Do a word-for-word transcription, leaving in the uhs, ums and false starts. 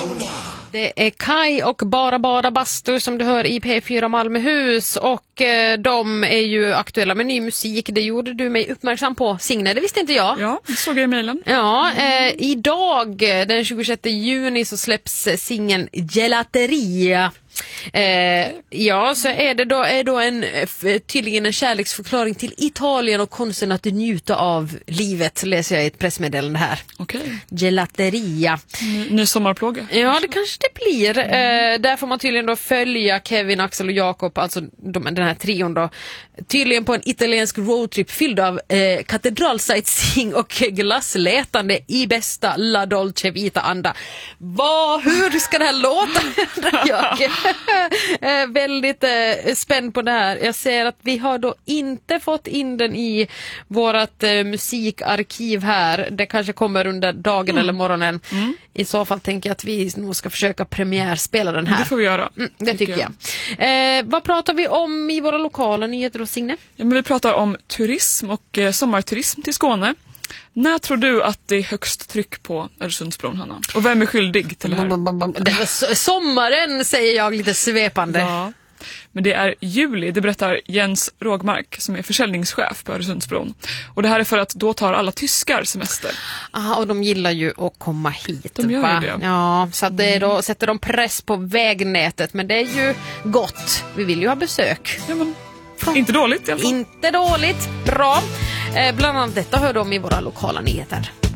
Det är Kai och Bara Bara Bastu som du hör i P fyra Malmöhus, och eh, de är ju aktuella med ny musik. Det gjorde du mig uppmärksam på, Signe, det visste inte jag. Ja, det såg jag i mejlen. Ja, eh, idag den tjugosjätte juni så släpps singeln Gelateria. Eh, ja, så är det då, är då en, tydligen en kärleksförklaring till Italien och konsten att njuta av livet, läser jag i ett pressmeddelande här. Okej. Gelateria. Ny, ny sommarplåga. Ja, det kanske det blir. Eh, där får man tydligen då följa Kevin, Axel och Jakob, alltså de, den här trion då, tydligen på en italiensk roadtrip fylld av eh, katedralsightseeing och glassletande i bästa La Dolce Vita-anda. Vad, hur ska det här låta? Jag är väldigt eh, spänd på det här. Jag ser att vi har då inte fått in den i vårat eh, musikarkiv här. Det kanske kommer under dagen mm. eller morgonen. Mm. I så fall tänker jag att vi nog ska försöka premiärspela den här. Det får vi göra. Mm, det tycker, tycker jag. jag. Eh, vad pratar vi om i våra lokala nyheter och Signe? Ja, men vi pratar om turism och eh, sommarturism till Skåne. När tror du att det är högst tryck på Öresundsbron, Hanna? Och vem är skyldig till det här? Det var sommaren, säger jag lite svepande. Ja, men det är juli, det berättar Jens Rågmark som är försäljningschef på Öresundsbron. Och det här är för att då tar alla tyskar semester. Ja, och de gillar ju att komma hit. De gör va? ju det. Ja, så att det då sätter de press på vägnätet. Men det är ju gott. Vi vill ju ha besök. Ja, men inte dåligt i alla fall. Inte dåligt, bra. Eh, bland annat detta hör de i våra lokala nyheter.